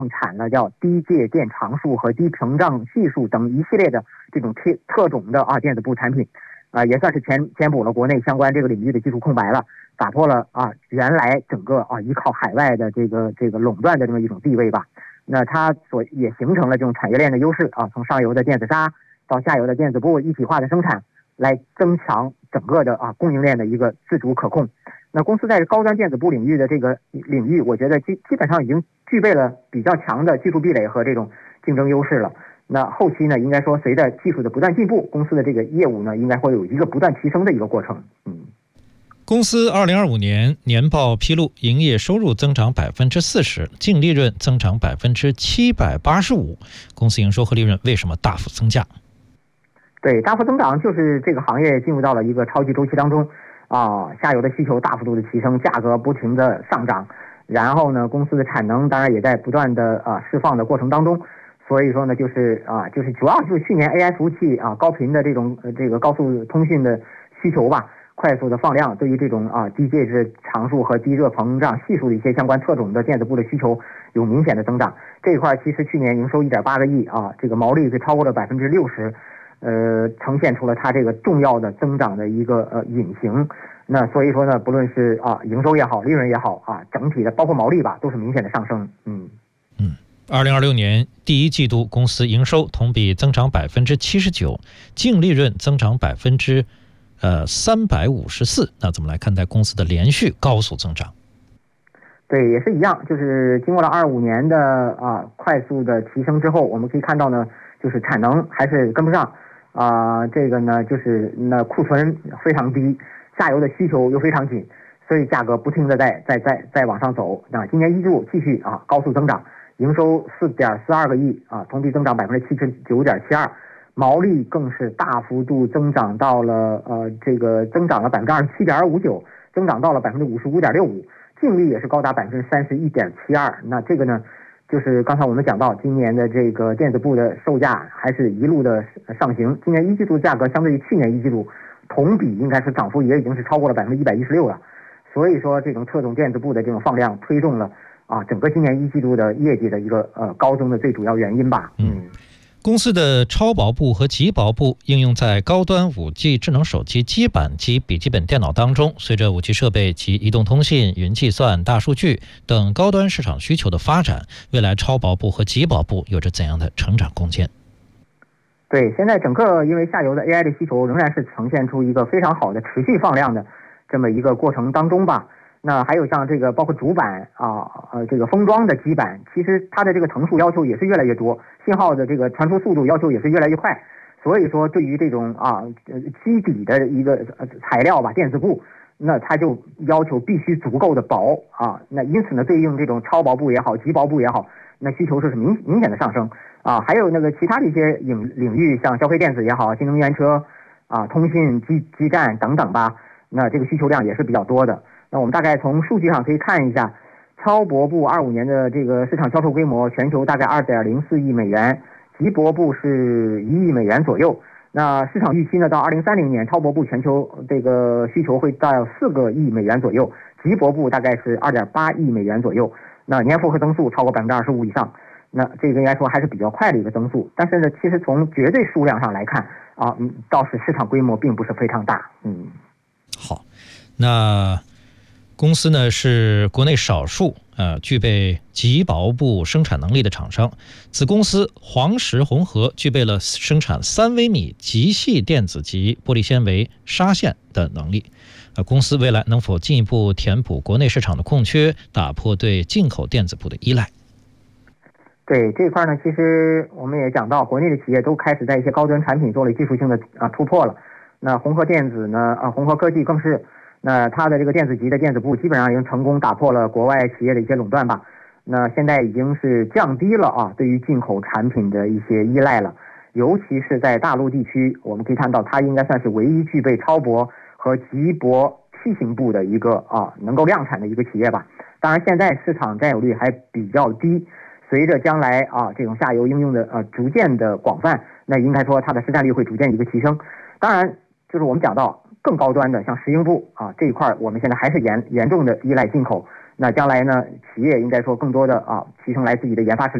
产了叫低介电常数和低屏障系数等一系列的这种特种的电子部产品，也算是填补了国内相关这个领域的技术空白了，打破了原来整个依靠海外的这个垄断的这么一种地位吧。那它也形成了这种产业链的优势从上游的电子纱到下游的电子部一体化的生产，来增强整个的供应链的一个自主可控。那公司在高端电子部领域的这个领域，我觉得基本上已经具备了比较强的技术壁垒和这种竞争优势了。那后期呢，应该说随着技术的不断进步，公司的这个业务呢，应该会有一个不断提升的一个过程。 公司2025年年报披露，营业收入增长40%，净利润增长785%。公司营收和利润为什么大幅增加？ 对，大幅增长就是这个行业进入到了一个超级周期当中下游的需求大幅度的提升，价格不停的上涨，然后呢，公司的产能当然也在不断的释放的过程当中。所以说呢，就是主要就是去年 AI 服务器高频的这个高速通讯的需求吧，快速的放量，对于这种低介质常数和低热膨胀系数的一些相关特种的电子部的需求有明显的增长。这一块其实去年营收1.8个亿这个毛利是超过了60%，呈现出了它这个重要的增长的一个隐形。那所以说呢，不论是营收也好，利润也好整体的包括毛利吧，都是明显的上升。 2026年第一季度，公司营收同比增长79%，净利润增长354%。那怎么来看待公司的连续高速增长？ 对，也是一样，就是经过了25年的快速的提升之后，我们可以看到呢，就是产能还是跟不上这个呢，就是库存非常低，下游的需求又非常紧，所以价格不停的在往上走。那今年一季度继续高速增长，营收4.42个亿同比增长79.72%，毛利更是大幅度增长到了增长了27.59%，增长到了55.65%，净利也是高达31.72%。那这个呢，就是刚才我们讲到，今年的这个电子部的售价还是一路的上行，今年一季度价格相对于去年一季度同比应该是涨幅也已经是超过了116%了。所以说，这种特种电子部的这种放量推动了整个今年一季度的业绩的一个高增的最主要原因吧。 公司的超薄部和极薄部应用在高端 5G 智能手机基板及笔记本电脑当中。随着 5G 设备及移动通信、云计算、大数据等高端市场需求的发展，未来超薄部和极薄部有着怎样的成长空间？ 对，现在整个因为下游的 AI 的需求仍然是呈现出一个非常好的持续放量的这么一个过程当中吧。那还有像这个包括主板这个封装的基板，其实它的这个层数要求也是越来越多，信号的这个传输速度要求也是越来越快。所以说，对于这种基底的一个材料吧，电子部，那它就要求必须足够的薄那因此呢，对应这种超薄部也好，极薄部也好，那需求是明显的上升还有那个其他的一些领域，像消费电子也好，新能源车通信基站等等吧，那这个需求量也是比较多的。那我们大概从数据上可以看一下，超薄部25年的这个市场销售规模，全球大概2.04亿美元，极薄部是1亿美元左右。那市场预期呢，到2030年，超薄部全球这个需求会到4个亿美元左右，极薄部大概是2.8亿美元左右。那年复合增速超过25%以上，那这个应该说还是比较快的一个增速。但是呢，其实从绝对数量上来看倒是市场规模并不是非常大。 好，那公司呢是国内少数具备极薄部生产能力的厂商。子公司黄石红河具备了生产3微米极细电子级玻璃纤维纱线的能力。公司未来能否进一步填补国内市场的空缺，打破对进口电子部的依赖？ 对这块呢，其实我们也讲到，国内的企业都开始在一些高端产品做了技术性的突破了。那红河电子呢红河科技更是。那它的这个电子级的电子部基本上已经成功打破了国外企业的一些垄断吧。那现在已经是降低了对于进口产品的一些依赖了，尤其是在大陆地区，我们可以看到它应该算是唯一具备超薄和极薄P型部的一个能够量产的一个企业吧。当然现在市场占有率还比较低，随着将来这种下游应用的逐渐的广泛，那应该说它的市占率会逐渐一个提升。当然就是我们讲到更高端的像石英部这一块，我们现在还是严重的依赖进口。 那将来呢，企业应该说更多的提升来自己的研发实力。